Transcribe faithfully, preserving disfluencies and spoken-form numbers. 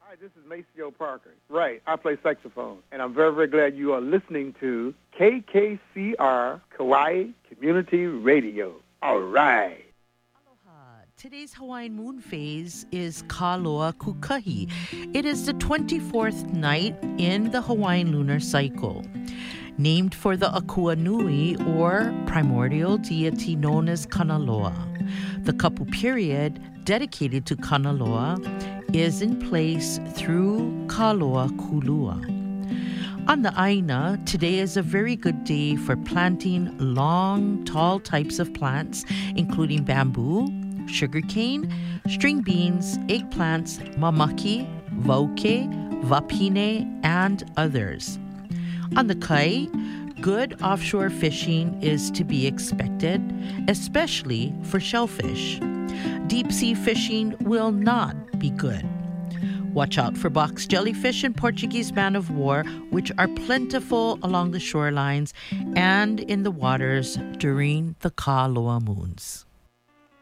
Hi, this is Maceo Parker. Right, I play saxophone, and I'm very, very glad you are listening to K K C R Kauai Community Radio. All right. Aloha. Today's Hawaiian moon phase is Ka Loa Kukahi. It is the twenty-fourth night in the Hawaiian lunar cycle. Named for the Akua Nui, or primordial deity known as Kanaloa. The kapu period, dedicated to Kanaloa, is in place through Ka Loa Kulua. On the Aina, today is a very good day for planting long, tall types of plants, including bamboo, sugarcane, string beans, eggplants, mamaki, vauke, vapine, and others. On the Kai, good offshore fishing is to be expected, especially for shellfish. Deep-sea fishing will not be good. Watch out for box jellyfish and Portuguese man-of-war, which are plentiful along the shorelines and in the waters during the Ka Loa moons.